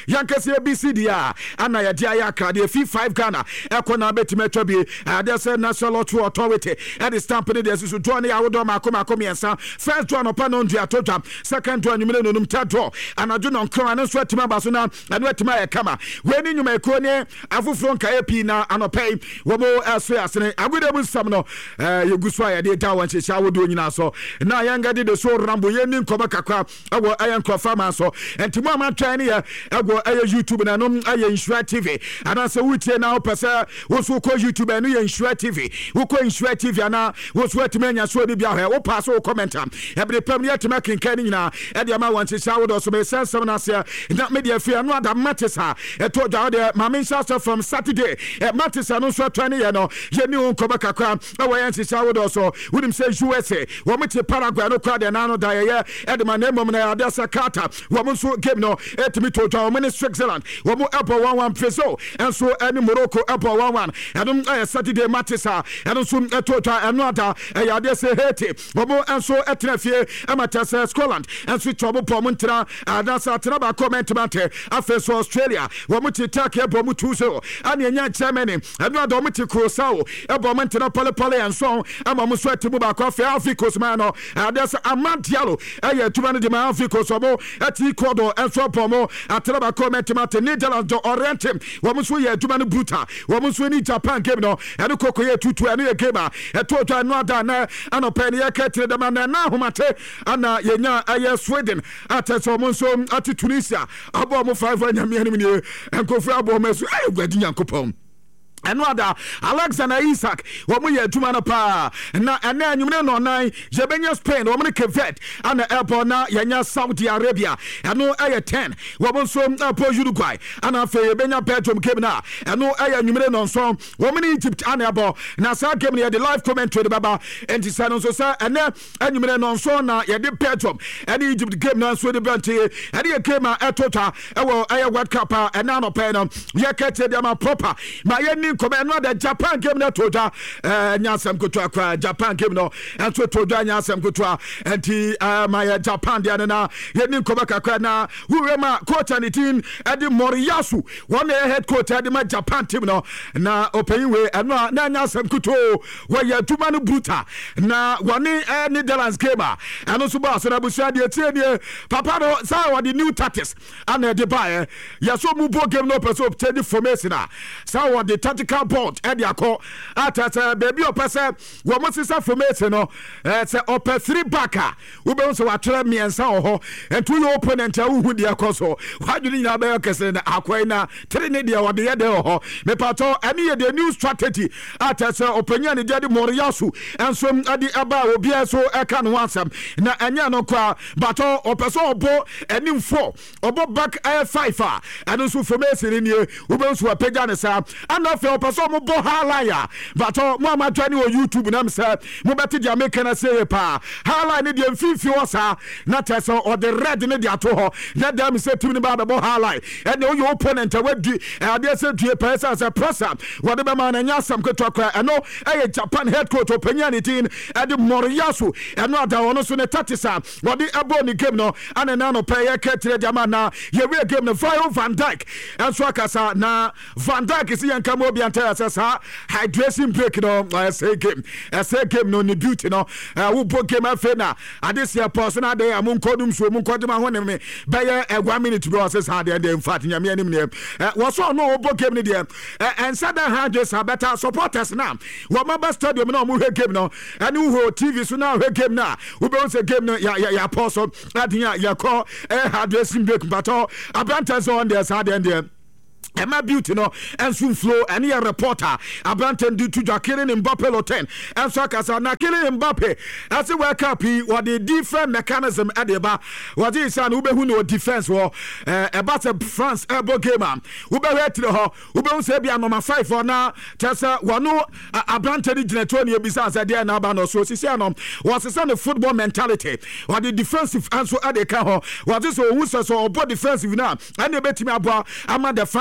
Yankasi ABCD ana yɛde ayɛ akrade fi 5 Ghana ɛkɔ betime atwa bi ade sɛ National Lottery Authority ɛde stamp ne de susu draw ne awodo makoma miɛnsa first draw no pa no ndu atotwa second draw nyumene nonum third draw anadwo no nkran ne so atima ba so na ɛno atima yɛ kama we ni nyuma eko ne afoforo nka AP na anɔpɛ wo mo ɛso asene agode mu sam no yegu so ayɛ de da wɔn hyehyɛ awodo nyina so na yanga de so rambo yɛ ni nkɔba kakra ɛwɔ ɛyɛ nkɔfa ma so entimo amatwa ne yɛ ɛyɛ YouTube na nom ɛyɛ Insura TV anase wutie na opese wo so ko YouTube no yɛ Insura TV wo ko Insura TV ana wo so atime so ni bia hɔ wo pass wo comment am ɛbere pam ne atime kenkan ni nyina ɛde ama wɔn hyehyɛ wo do so me sensem na se na media fi no ada matisa ɛto da de mame nhyɛ from Saturday matisa no so atwa ne yɛ no yɛ ni wo nkɔba kakra ɛwɔ yɛn hyehyɛ wo do so wonim sɛ USA wo mete Paraguay no kwa de na no da yɛ ɛde ma na mmom na ade sɛ Carter wo mo so game no ɛtimi to twa wo ne Switzerland wo mo Apple 1-1 preso enso any Morocco Apple 1-1 ɛno Saturday matches ɛno so ɛtotwa ɛno ada ɛyɛ ade sɛ Haiti wo mo enso ɛtena fie amata sɛ Scotland enso twobo pɔ mo ntra adasa tena ba comment afɛ so Australia wo mo ti Turkey bɔ mo 2-0 ani nya Germany ɛno ada wo mo ti Curacao ɛbɔ mo ntra pole enso ama mo so atimu ba kɔ afɛ Africa man no adasa Amantialo ɛyɛ tuma no de ma Africa so mo ati kodo enso pɔ mo atena ba comment Netherlands do Orientim wo so ye aduma no bruta wo so ni Japan game no eno kokoye tutu eno ye game etotwa no ada na anopa ne ye katire da na homate ana yenya aye Sweden ateso wo so ati Tunisia abo mo 5 anyame anim ne enkofu abo mo so aye gwadi yankopon eno ada Alexander Isak wo mo ye aduma no pa na ene anyumne no nan jebenya Spain wo mo ne Kevet ana airport na yenya Saudi Arabia eno aye 10 wo mo so apo Uruguay ana fe yebenya Belgium game na eno aye anyumne no so wo mo ne Egypt ana abo na sa game ne the live commentary baba enti sa no so sa ene anyumne no so na ye de Belgium ene Egypt game na so de bante ene game etota ewo aye World Cup ena no pe no ye kete de ma proper ma ye no the Japan game na toja nyasem kutwa kwa Japan game no enso toja nyasem kutwa enti my Japan dia na yeni koba kakra na wurema coach and team Edi Moriyasu one head coach Edi ma Japan team no na open we na nyasem kutwa we ya tuma no bruta na one Netherlands game and also ba so na busia de tie de papa no say what the new tactics and the buy ya so mu bo game no person obtain formation say what the tactical board edi akọ atata baby opese wo mo sisa formation no say ope 3 back wo be so watwere miensa ho entu your opponent a hu de akọ so wadwini nya be kese na akọ na 3 ne de wo de ye de ho me pato eni ye the new strategy atata openya ne de Moriyasu enso adi aba obi so eka no ansem na enya no kwa bato opese obo eni 4 obo back 5 and so formation ni wo be so apega ne sa anafe so mo bo halaya but mo amatwani o YouTube na mse mo beti dia make na say pa halaya ne dia mfifi osa na tese o the red ne dia to ho na dem say tim ne ba bo halaya and your opponent wadi ade say due person as a presser what be man anya sam kwetwa eno Japan head coach openya ne tin Edi Moriyasu eno ada ono so ne tatisa wadi abo ni game no ana na no pay ketire dia man na ye we game no Van Dijk enso akasa na Van Dijk is yan kamo bi sa hydration break no say game no ni beauty no wo bo game afa na adesia person ade am nkodum so mu nkodum ho ne me be ye 1 minute bro say sa de in fact nyame anim ne wo so no wo bo game ni de and said that hundreds are better supporters now wo maba stadium no mo hwe game no ani wo TV so na hwe game na wo be say game no ya pause adin ya call hydration break but abantas on there sa de Emma Beauty no and soon flow and a reporter Abanten due to killing Mbappe Loten and Sakasa na killing Mbappe as a work up what the different mechanism at the bar what is an ube who no defense war about a France elbow gamer ube to the hall ube say be number 5 for now Tessa wano Abanten Genetonia besides a dear Nabano so Sisiano was a son of football mentality what the defensive answer at the car what is who says or both defensive now and the betting about the France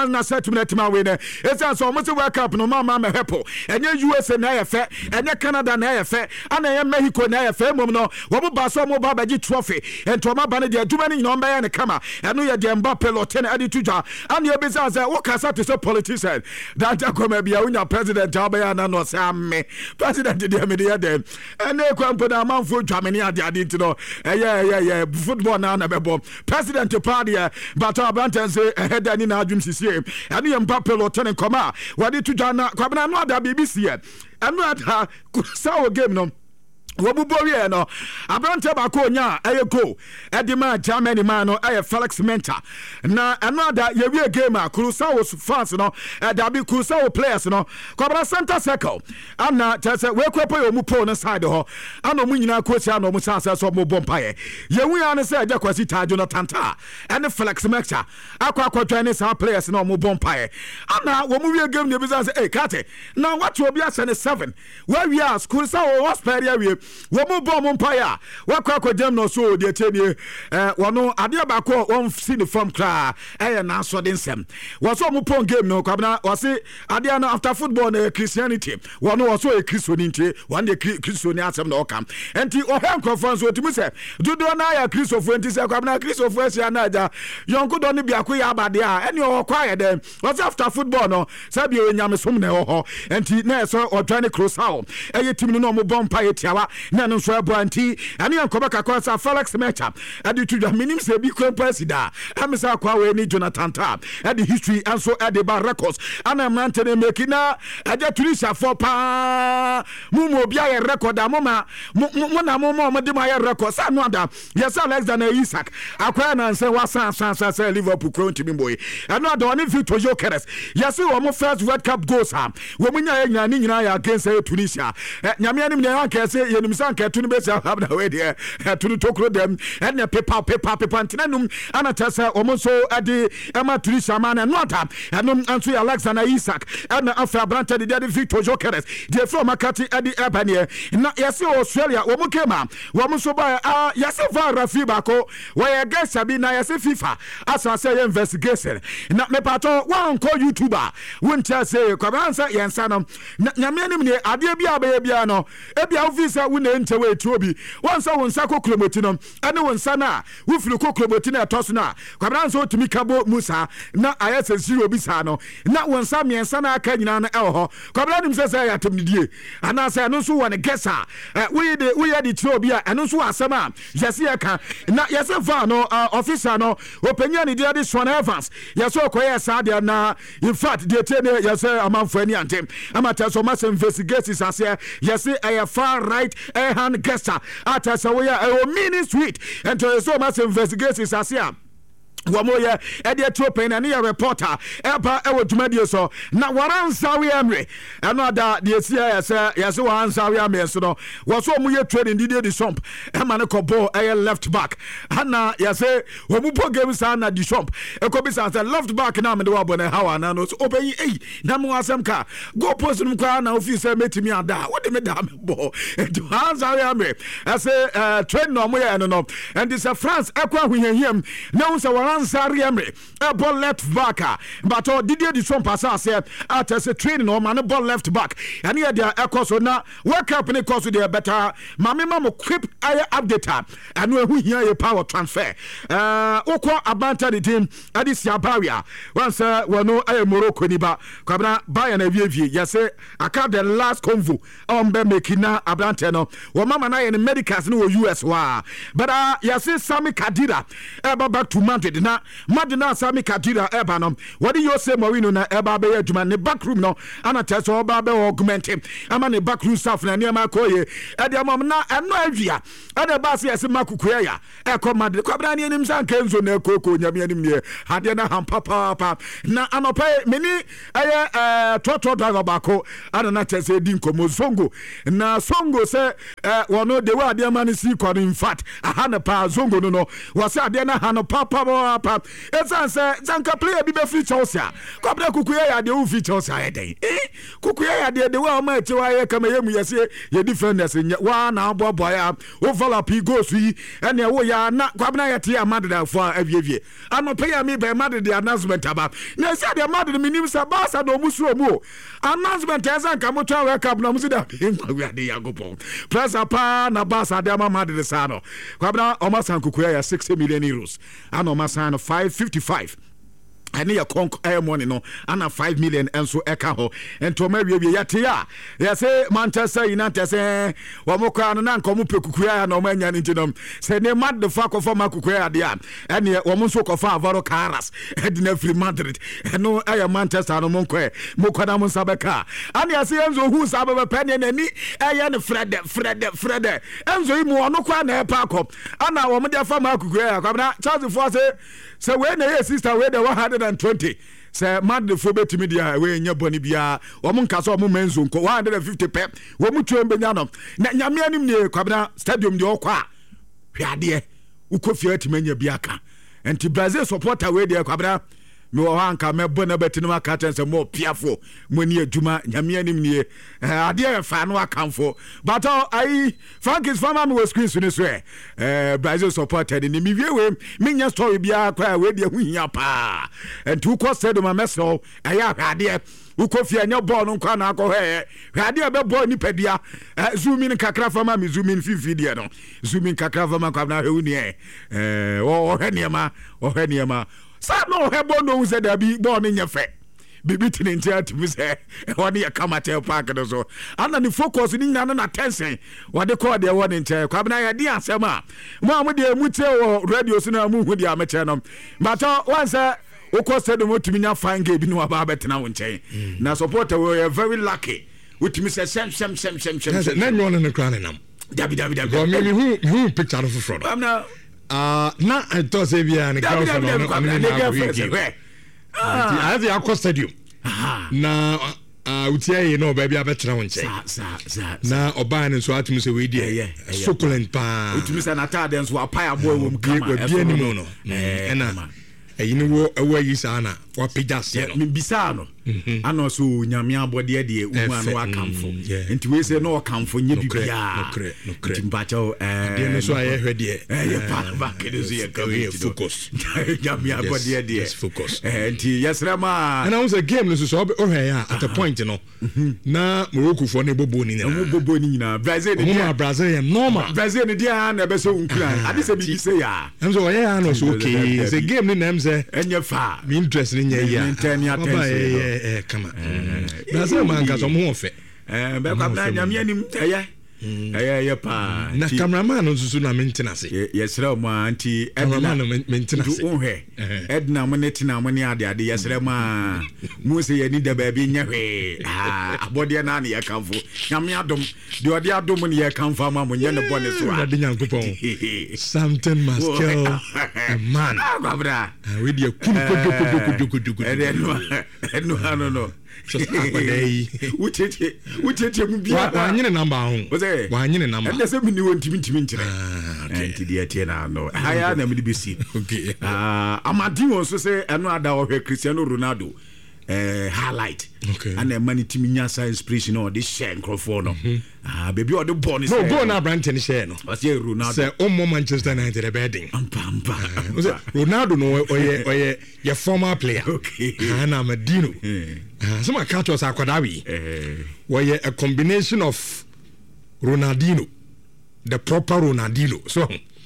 na set minute ma we ne esa so mo se World Cup no ma hepo enye USA na ye fe enye Canada na ye fe ana ye Mexico na ye fe mom no wo mo ba so mo ba baji trophy ento ma ba ne de aduma ni nyina mba ye ne kama eno ye de Mbappe lote na adi tuja ana ye be say wo kasa to say politician that akoma bia unya president jaba na no say me president de me de dem ene kwampo na manfo dwamene ade ntino yeah football na bebo president party but abanten say header ni na adwum sisie ene ye Mbappe lote ne koma wadi tuja na kwabena no ada BBC eno ada Curaçao game no Wabubori no Abrante bako nya go Edima Germany man no Felix Menta na another yewe game Curaçao fans no da be Curaçao players no Kwabra center circle ana tese we kwepo yo mu pro no side ho ana mu nyina kosi ana mu sanse so mu bompaye yewu ya ne se eja kwasi ta Jonathan Ta and Felix Menta akwa ne sa players no mu bompaye ana wo mu wie game ne bi say eh kate na what obi ase ne 7 where we are Curaçao hospital we wo bom empire wakwa dem no so de tenie wono ade ba ko won see the form kra na so de nsem wo so mo pon game no kwabna wo se ade na after football na Christianity wono wo so e Christianity one de Christianity asem na okam enti o hem conference o timi se dudo na ya Christopher enti se kwabna Christopher sia na aja yonko do ne bia ko ya abade a eni o kwa ye dem wo se after football no sabi o nyame som na ho enti na so o try ne Curaçao timi no mo bompa ye tiawa na no so abanti ani ankoba kakwa sa Felix Menta adi tudwa minim se bi ko president amisa kwa we ni Jonathan Ta adi history anso adi ba records ana mante ne mekina aja Tunisia for pa mumo bia ye record amoma mo na mo de ma ye record sa no ada yes Alexander Isak akwa na nse wasan san Liverpool crown team boy ano ada oni Victor Jokeres yes wo mo first World Cup goals ha wo munya ye nya ni nyina ya against Tunisia nyame anim nya anka se ye nim san ka tunu be se habna we de tunu tokro dem na paper antinanum ana tasa o mo so ade ema Tunisia man no ata anum anso Alexander Isak na afa branta de Victor Jokeres de from Makati ade ebanie na yes Australia wo mo kema wo mo so ba yes va Rafi bako wo ye gesa bi na yes FIFA asa say investigation na me pato wan ko YouTuber won tell say kwabansa yensa no nyame anim ne ade bia ba bia no ebia ofisa wo na nte we tuobi wonsa wonsa ko kromoti no ane wonsa na wo firi ko kromoti na etoso na kwabansa otumi kabo musa na ayese zero bi sa no na wonsa miensa na aka nyina na eho kwabana nim say ya temnidie ana say no so won gesa we ye de tuobi a eno so asem a yesi aka na yesi va no officer no openya ni de Swan Evans yesi okoye sa de na in fact de tene yesi amanfo ani antem amata so mass investigations ase yesi a far right hand gesa atasa we a mini sweet and so mass investigations ase wamoye ede tropen na ya reporter eba ewo dwumadie so na waransa we amre eno ada de esia yese waransa we amre so no wo so mu ye training di shop e ma ne kobo left back ana yese wo mu po game sa na di shop e ko bi sa left back na me de wa bona hawa na no so obeyi na mu asem ka go post num kwa na office metimi ada wo de me da me bo to waransa we amre ase train no mo ye no and this France ekwa huhehiem na unsa Ansari Emre, a ball left back, but Didier Deschamps said at a training or man ball left back, and here they are echoes on now. Work up in the course of their better. Mamma quick eye update, and we hear a power transfer. Okwa Abanta the team, Adisia Barrier. Once we know I am Morocco Niba, Cabra Bayern Avivi, yes, I can't the last convo on Bemekina Abanteno, or Mamma and I in the medicals no US war. But yes, Sami Kadira, back to Madrid. Na Madina Sami Kadira Ebanom. What do you say, Marino na Eba be adwuma ne back room no ana teso oba be augment him. Ama ne back room staff na niam akoye. E de mom na eno awia. E de ba se ese makukuya ya. E ko Madrid. Kwabra ne nim san kenzo na koko nyame anim ne. Hade na ham papa na anopa meni toto driver bako ana na tese di nkomo Zongo. Na Zongo se wono de wa de man si ko in fact aha na pa Zongo no was ade na hano papa papa esanse zanka player bi be free Chelsea kwabra kukuya ya de free Chelsea ayeden kukuya ya de wa ma eche wa ye kama yemu yese ye defenders wa na abobo ya overlap goals yi ene wo ya na kwabra ya tie Madrid fo avievie anope ya mi be Madrid announcement aba na se de Madrid minim sa Barca do musuo mu announcement zanka mo twa World Cup na musu da ngwa de yagopo pressa pa na Barca de Madrid sa no kwabra o ma san kukuya ya 60 million euros and o ma san 555 ani ya konk money no ana 5 million enso eka ho ento ma wie ya te ya say Manchester United say wo mo kwa no na nkomo pekukuya ya no ma nya ntinom say ne mad the fuck of makukuya de ya ene wo mo so kofa Alvaro Carras edina free Madrid eno aya Manchester no mo kwa na mo sabeka ani ya say enzo hu sababa pene nani aya ne Fred enzo yi mo no kwa na epa akọ ana wo mo de fa makukuya ya kwa na Chelsea for say we na your sister we the 120 say mad the fo betimi dia we nya boni bia wo mo nka so mo menzo nko 150 pep wo mo tuo mbenya no na nyame anim ne kwabena stadium de okwa hwade ukofia timanya bia ka enti Brazil supporter we de kwabena me wo hanka mebo na betinu aka tense mo piafo mo ni adwuma nyame anim ne ade fa no akamfo but ai Frank's farmer me was screen so ne so Brazil supporter ni mi wie we menya story bia kwa we de hu hia pa enti ko said ma meso aya hwade ukofia nya ball no kwa na akọ hwade be ball ni padua zoom in kakra farmer me zoom in fifi de no zoom in kakra farmer kwa na hewu ni o heniema sa no hebo no se da bi ball ni nyefe bibi tinentia atimi se woni ya kamate park no so ana ni focus ni nyana na tension wode call de woni nche kwabna ya di asema mo de mute wo radio so na mu hu de ameche no but once ukose do motumi nya fine game bi no aba betena wo nche na supporter we are very lucky utimi se sem na nyo no kra nam dabi go me hu picture of front amna na I thought say bia ni girlfriend I have the stadium na utie no baby abetena wo nche na oba ne so atumi se we die succulent pa utumi se na tade nso apai abo wo kama e no na eyini wo awayi sana wa pijase no mbisa no ana so nyame abode de umu ano akamfo enti we se no akamfo nye bibia enti mbacho de no so aye hwede ye pa ba kede so ye kawe focus nyame abode de focus enti yesrama and I was a game no so hwe ya at a point no na Morocco for ne bobo ni nyina Brazil ni dia Brazil normal Brazil ni dia na be so unkran ade se bibi se ya emso oye ya no so okay se game ni na emse enye fa me interest ni nya ya attention come on. Brazil man ka so mo fe. Be kwa na nyame anim eye pa. Na cameraman no susu na maintenance. Yesra mo anti Edna no maintenance. Ohwe. Edna mo netina mo ne ade yesra ma. Mo se ye ni da ba bi nya hwe. Abode na na ye kanfo. Nyame adom. De ode adom ne ye kanfo ma mo nye ne bone so. Ade nyankopon. Something must kill a man. Agabra. We dey kudu. No. Just akwade ucheche mu bia wa nyine number ho wa nyine number and say me ni wontimi ntire enti dia tie na no haya na me bi si okay amadi won so say eno ada wo hwe Cristiano Ronaldo highlight okay and the money timi nya sa inspiration or this share crofo no baby or the born is no go na Branton share no was here Ronaldo say Manchester United the bedding Ronaldo no oye your former player okay na Medino some catchers are kwadawi were a combination of Ronaldinho the proper Ronaldinho so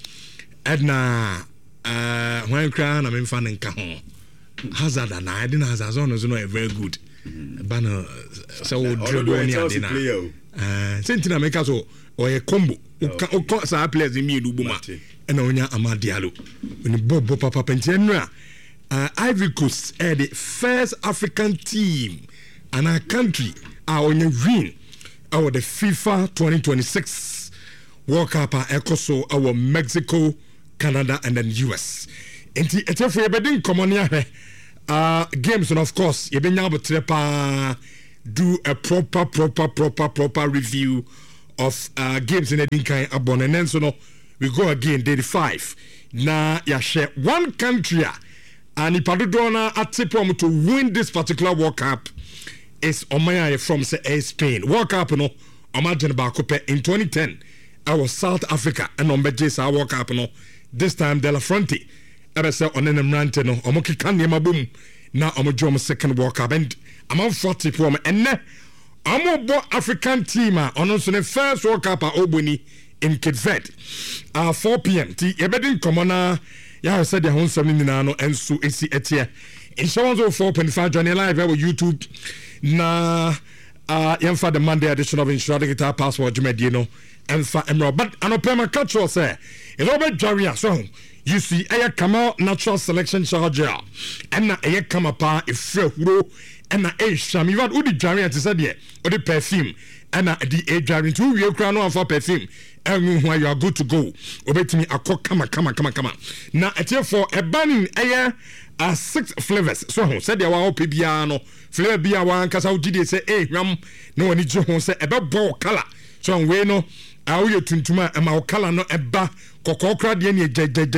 Edna when crown I mean fan and kahon Hazard and I didn't Hazard on is not very good banner so dribble on your dinner Sentina make us or a combo sa players in me Lubuma and Onya Amadialo when Bob Papa Pentenra Ivory Coast the first African team and our country are on your win our the FIFA 2026 World Cup Ecoso our Mexico Canada and then US and if we been common here games and of course you been able to do a proper review of games in the kind abon and then so no we go again day 5 na yɛahwɛ one country and Ipadudona atipom to win this particular World Cup is Omaya from say Spain. World Cup no imagine Bakope in 2010 I was South Africa and on Bejesa World Cup no this time De La Fronte ever say on an Emrante no Omoki Kanyama boom now Omojom second World Cup and I'm on 40 from and I'm a African team on the first World Cup Obuni in Cape Verde 4 p.m. Ti ebedin komona ya said the home 7 no enso esi etie in shows 4.5 journey live on YouTube na yemfa the Monday edition of Insurance Guitar Password Jumedie no emfa emro but anopema catch us say it over Jaria so you see aya Kamal natural selection charger and na aya kama pa efre huro and na sham you udi Jaria to say there udi perfume and na the Jaria to we kra no for perfume and when you are good to go obetimi akọ kama na etie for a banning air 6 flavors so said there wa opia no flavor bia wan kasa ugide say hwam no ani je ho say ebe bo color so we no awoye tuntuma e ma color no eba kokokra de ne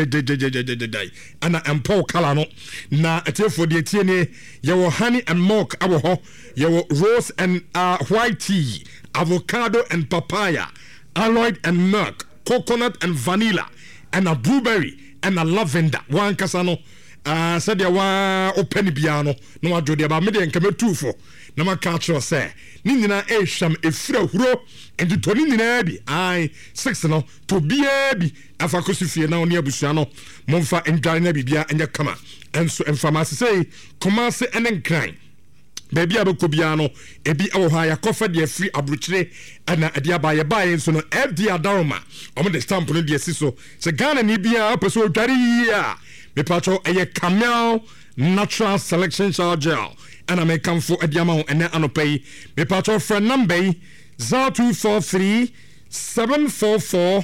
je ana empo color no na etie for de etie ne ye wo honey and milk abo ho ye wo rose and white tea avocado and papaya alloyed and milk, coconut and vanilla, and a blueberry and a lavender. One casano, said there were open piano, no one do the about me and come two for. No one catch or say, Nina Asham, a fro, and to Tonini, I 6 no, to be a Afakosifia now near Busano, Monfa and Dina Bibia and Yakama, and so and pharmacy say, Commerce and then crime. Baby Abukobiano, Ebi Ohaya, Koffa de free abrutre, and a diabaya buy so no FD Adaroma, on the stamp on the Siso, Sagana Nibia, Peso Daria, me patro a Camel natural selection charger, and I may come for a diamond and then anopay, me patro friend number 0243 744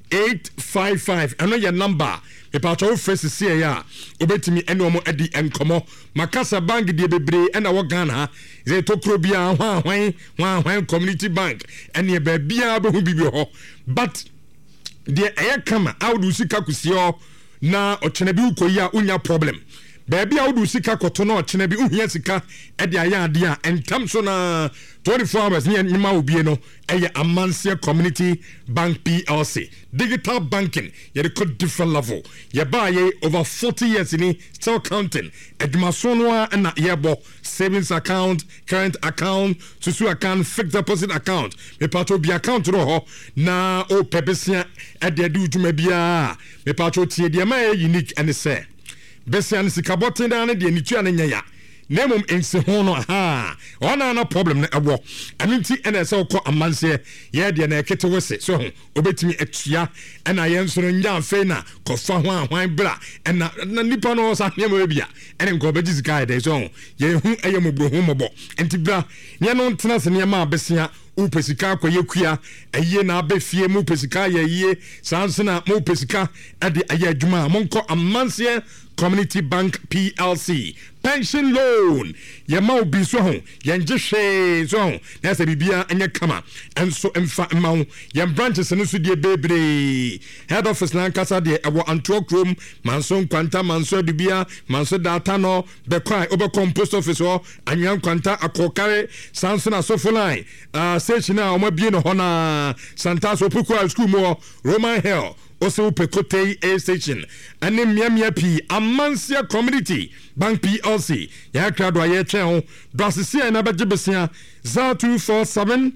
855. I know your number. Me patro fresh see ya. Obetimi eno mo edi enkomo. Makasa bank de bebre and our Ghana. Ze tokro bia hwan community bank. And ye be bia be hu bibi ho. But the air kama awdu sika kusio na ochenebi ukoya unya problem. Baby awdu sika kotono ochenebi uhia sika edi aya ade a entam so na 24 hours ni nyima obie no eye Amansia Community Bank PLC digital banking ye could different level ye buy over 40 years in still counting edmaso no na ye bo savings account current account susu account fixed deposit account me patro bi account ro ho na o pebesia e de du djuma bia me patro tie de ma unique and say besia sikabotin dan de ni tua na nyaya Nemum ense ho no ha ona na problem na ebo anunti ena se ko amanse ye de na ekete wese so obetimi atua ena ye nsoro nya afi na ko fa ho ahwan bra ena nipa no sa nemu bia ena ko be jisika de so ye hu eyemobro hu mobo enti bra ye no ntena se ne ma besia upesika kwayekua eye na abefie mu pesika ye sansena mu pesika ade aye adwuma monko amanse Community Bank PLC pension loan ye ma obi so ho ye nje hwe so ho na se bibia enye kama enso emfa ma ho ye branches no so die bebre head office na nkasa de ewo Antwerp room manso kwanta manso dubia manso data no be kwai obe post office ho anyan kwanta akokare sansona sofo line station na o ma bie no ho na Santas Opukwa school mo Roman Hill also Pekote A station and Miamia P Amansia Community Bank PLC ya krado aye chen brasisia na bejebesia 0247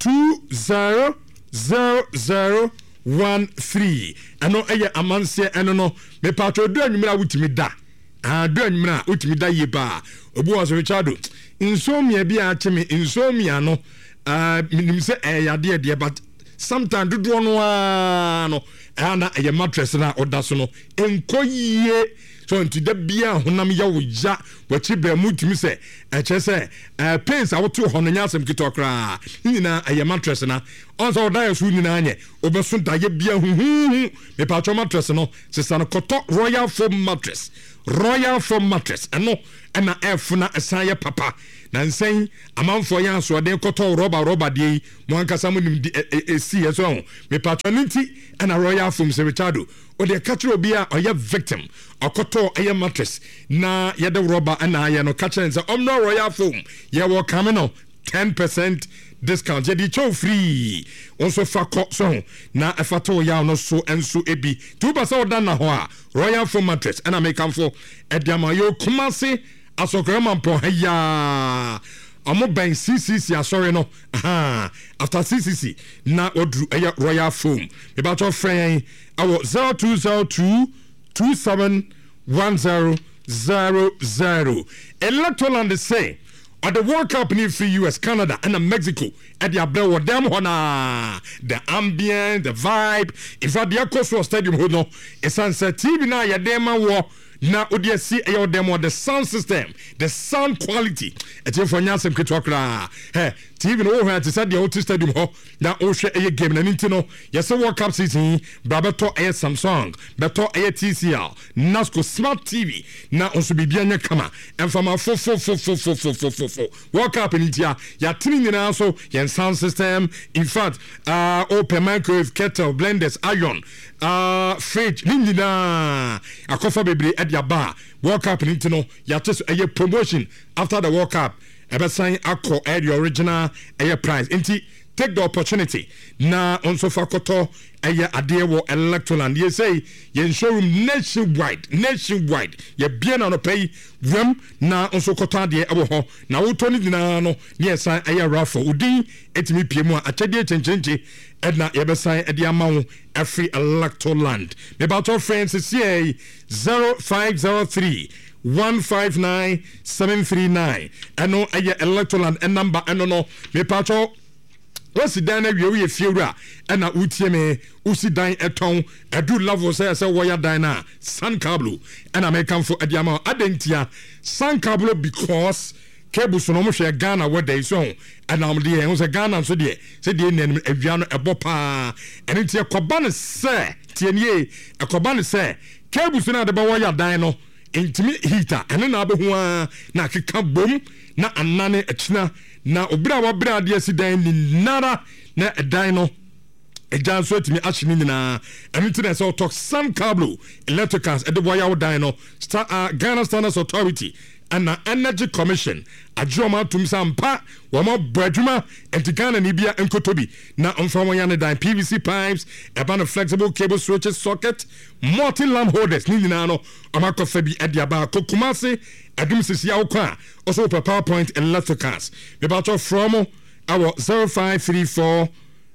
200013 ano eye Amansia eno no me patro do anwumra wutimi da do anwumra wutimi da ye ba obu waso Richardo insomnia bia cheme insomnia no minim se yade de but sometimes do no ana a mattress na odaso no enkoyie so nti da bia honam ya woja wachi ba mutumi se eche se pains awoto hono nyasem kitokra nyina a mattress na onso odan so nyina anye obeso da ye bia hu me patcho mattress no sesa no koto royal foam mattress Royal Foam mattress ɛno ɛna ɛfuna ɛsan yɛ papa na nsɛn amanfoɔ yɛn asoɔden kɔtɔ rɔba deɛ yi mo ankasa mo nim esi yɛ so ho mepatwa no nti ɛna Royal Foam sɛ Richardo ɔde kakyere obi a ɔyɛ victim ɔkɔtɔ ɛyɛ mattress na yɛde rɔba ɛna ayɛ no kakyere nsa ɔmno Royal Foam yɛwɔ kame no 10% discount yɛde chow free onso fa kɔ so na ɛfa to ya no so enso ebi tuba sɛ ɔda na hɔ a Royal Foam mattress ɛna mekamfo ɛde ama yo Kumasi asɔkrama mpɔ ya ɔmo bɛn CCC asɔre no after CCC na odru ɛyɛ Royal Foam mebatɔ frɛn ɛwɔ 0202 271000 Electroland say at the World Cup in free US, Canada, and Mexico, at the Abel or Dam Hona, the ambient, the vibe. In fact, the Akoswa Stadium, who know, it's sunset TV now, your demo war. Now, would you see a demo, the sound system, the sound quality? It's in for Nyasem Kitwakra. Hey, TV no over to set the Otis Stadium ho. Now, Osha a game and Nintendo. Yes, a World Cup season. Brabato a Samsung, Beto a TCL, Nasco Smart TV. Now, also be bien kama. And from our 4 World Cup in India, you're tuning in also, your sound system. In fact, open microwave, kettle, blenders, iron, fridge, Lindina, a coffee baby at your bar. World Cup in India, you're just a promotion after the World Cup. Ever sign Akko at the original air price. Inti take the opportunity. Na onso fakoto aya adewo Electroland. You say you showroom nationwide. Ye bien on pay wem na onso kota de abo ho. Na utoni dina no yes aya raffle. Udi etimi piemu a achede chenchenche edna ye be sign edi amawo every Electroland. Me about our friends is 0503 159-739 ɛno ɛyɛ Electroland number ɛno no mepacho wasi dan na wie fiewura ɛna utie me usi dan ɛtɔn ɛdu level sɛ wɔya dan na San Cablo ɛna mekamfo adiama adentia San Cablo because cables no mo hwɛ Ghana wɛda so ɛna mo de ɛho sɛ Ghana so de sɛ de nɛn awia no ɛbɔ pa ɛne tie kɔba ne sɛ tie nie ɛkɔba ne sɛ cables no de ba wɔya dan no intimate heater and na abehu na keka bom na anane echina na obira wa bira de asidan ni nara na edan no ejan so etimi achini nyina enitina so talk San Cablo Electricals e de boya dan no Ghana Standards Authority and Energy Commission ajoma tumsampa wama bradwuma entikana ni bia enkotobi na omfamo ya ne dan PVC pipes a band of flexible cable switches socket multi lamp holders ni nyina no amakofa bi adiaba Kumasi adum sisi awokwa also PowerPoint Electricals we about from our 0534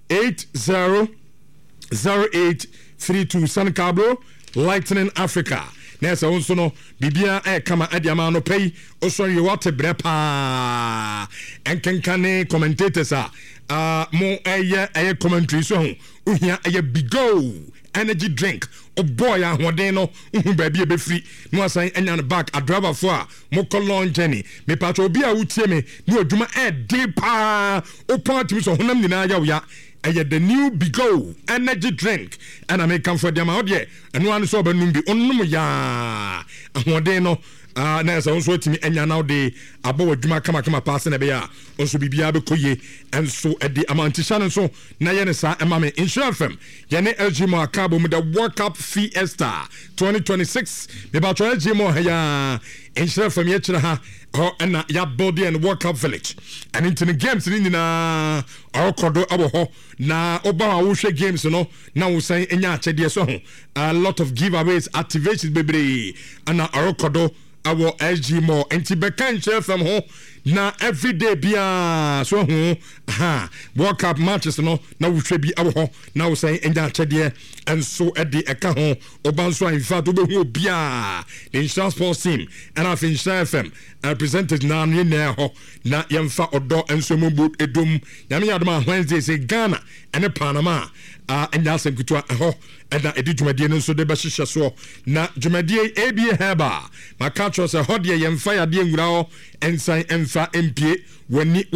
800832 San Cablo Lightning Africa. Nessa also no bibia kama adiama no pay also you what brepa and can commentators mo commentary so uhia bigo energy drink boy ahoden no baby e be free no asan enya no back a driver for a mo long journey me patro obi a wutie me no adwuma de pa o point me so honam nyina ya the new Bigo energy drink and I may come for them out there and one so benumbi onum ya ahoden no na so so timi enya now de abo adwuma kama pass na be ya onso bibia be koye and so e de amantisha so na ye ne sa ema me Insurance FM ye ne LG Mo akabo mu the World Cup Fiesta 2026 me ba tro LG Mo ya Insurance FM ye kira ha and ya body and World Cup Village and into the games ni na kodo abo ho na oba wo hwe games no na wo san enya achede so ho a lot of giveaways activations bebre and kodo our SG Mo enti bekan from ho na everyday bia so ho World Cup matches no na wo hwe bi abo ho na wo san enya achede and so edi eka ho oba so in fact obehu bia the Insurance Sports team and of Insurance FM presented na ne ho na yemfa odo enso mu edum yame yadoma Wednesday say Ghana and Panama and yasem kutua ho eda edi dwumadie no so de be hihye so na dwumadie ABA Heba maka tro se ho de yemfa yade nwura ho ensan emfa empie wani wa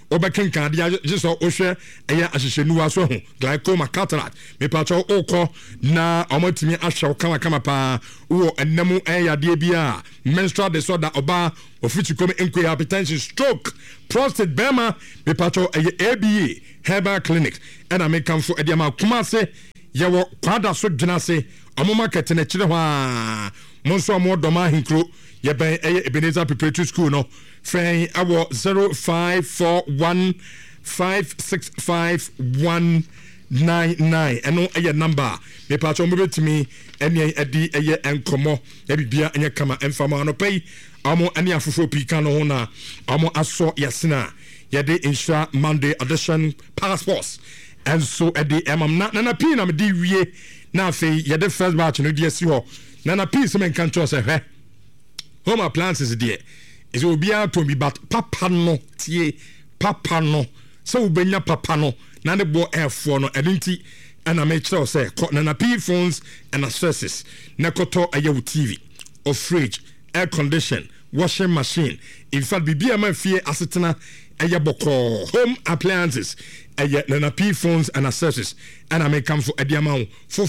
obekenka dia jeso ohwe eye ahyehyenu so ho glaucoma cataract me pacho okọ na omotimi ahwe kama pa wo enemu eyade bia menstrual disorder oba ofichikom enko hypertension stroke prostate bema me pacho eye ABA herbal clinic and I make come for ediama kumase yewo kwada so dwinase omo market na kire ho a monso omo doma hinkro yeben eye Ebenezer Preparatory School no friend awo 0541565199 eno eye number me pacho mo betimi ene edi eye enkomo e bibia enye kama emfama no pay amo ene afofo pika no ho na amo aso yasena yede insha Monday edition passports and so at the na pin am di wie na fe yede first batch no die si ho na pin se men kan cho se hwe home appliances there is obi ato bi but papa no tie papa no so ubenya papa no na ne bo airfo no edinti ana me kire se na pin phones and accessories na koto ayewu TV or fridge air condition washing machine in fact bibia man fie asetena boko home appliances na P phones and accessories and I may come for ediama for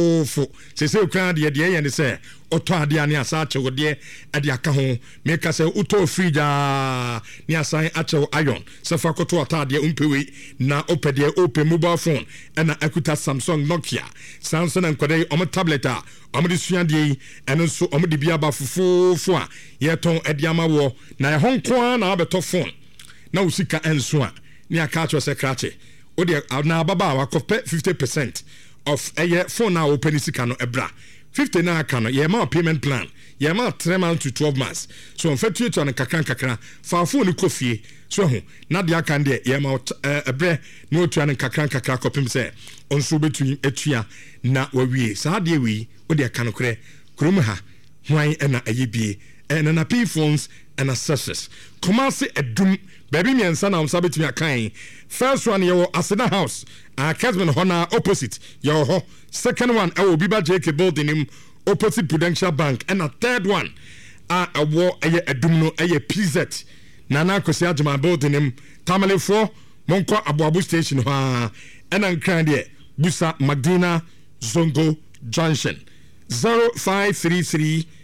say crowd de and say oto ade ani asache wo de adiaka ho make say uto fridge ni asan ache iron so fa koto atade umpewe na opede open mobile phone and akuta Samsung Nokia Samsung and kwade o tablet o de suade and so o de bia ba fofo a ye ton ediama wo na ho nko na abeto phone na usika enso a ni aka cho secretary o de na baba wa kope 50% of a phone na open sika no ebra 50 na aka no ye ma payment plan ye ma 3 months to 12 months so on fait to na kakran fa phone ko fie so ho na de aka de ye ma ebre no to na kakran kopim se on so betu etua na wawie sa de wi o de aka no kure kurum ha hwan na ayebie na P phones and accessories Kumasi edum baby me ansa na umsa betimi akan first one yo Aseda House Casman Hona opposite yo ho second one I Biba JK building him opposite Prudential Bank and a third one a war edum no PZ Nana Kosi Ajama building him Tamale 4 Monko Abuabu station ha and an krande Busa Magdina Zongo Junction 0533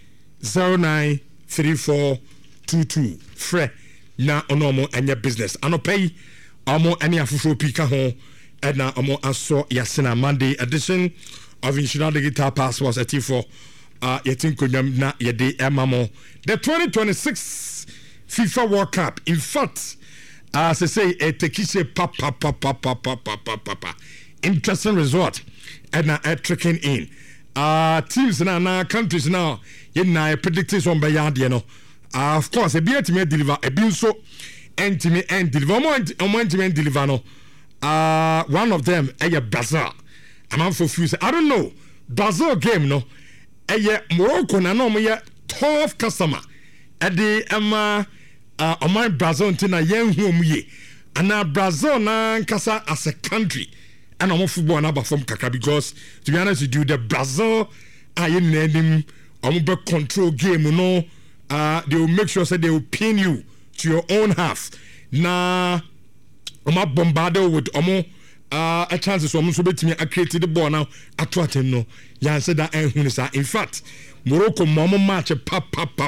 093422 Fre na onomo anya business anopay omo any afufo pika ho na omo aso yasena Monday edition of Insurance Digital Passports at4 yetin konyam na yede emamo the 2026 FIFA World Cup in fact as I say tekise papa interesting result and tricking in teams na countries now na predicted on by yard you know of course a bit me deliver a bin so entime and deliver moment deliver no one of them Brazil I'm for few I don't know Brazil game no Morocco na no me tough customer at the on my Brazil tina yen home ye and Brazil na kasa as a country and I'm football na from kaka because to be honest with you the Brazil name be control game no they will make sure that they will pin you to your own half na bombarded with a chances so betimi create the ball now atwatem no yan say that in fact Morocco match pa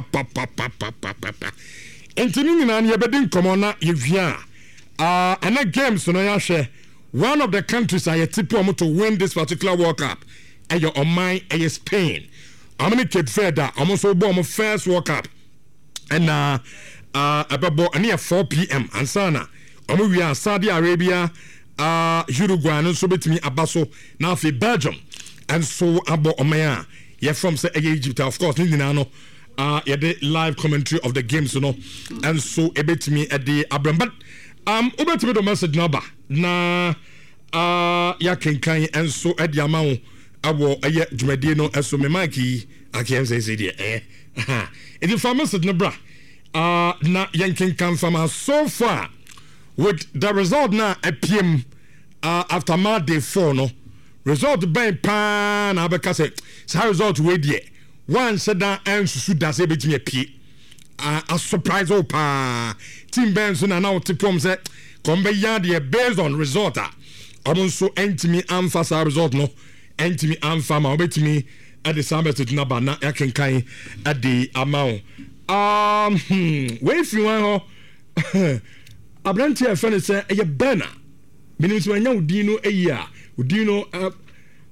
entini na ye bedin komo na yevia and that game so no ya share one of the countries I tip to win this particular World Cup on my Spain. I'm going to keep further. I'm also born my first World Cup. And about near 4 p.m. and Sana. We are Saudi Arabia, Uruguay, and so between Abaso, now for Belgium. And so about Omaya. You're from Egypt, of course, Ninano. Yeah, the live commentary of the games, you know. And so a bit me at the Abram. But over to the message number. Na ya kenkan and so at the amount awo jumadi no eso me maki akem say there if farmers no bra na yankin kan farmer so far with the result na apiem after Monday 4 no result ben pan abeka say result we there one said that and susu da say betimi apie a surprise pa team ben so na now tipom say kɔmbɛyɛ adeɛ based on result a ɔmo nso ɛntumi amfa saa result no ɛntumi amfa ma ɔbɛtumi ɛde saa message na ba na yɛkenkan ɛde ama wo wei firi wan hɔ aberanteɛ a ɛfɛ no sɛ ɛyɛ bɛna menim sɛ wanya wo din no ayi a wo din no